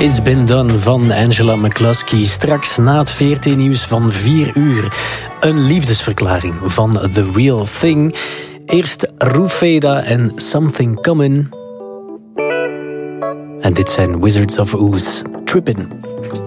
It's Been Done van Angela McCluskey. Straks na het VRT-nieuws van 4 uur. Een liefdesverklaring van The Real Thing. Eerst Rufeda en Something Comin'. En dit zijn Wizards of Ooze. Trippin'.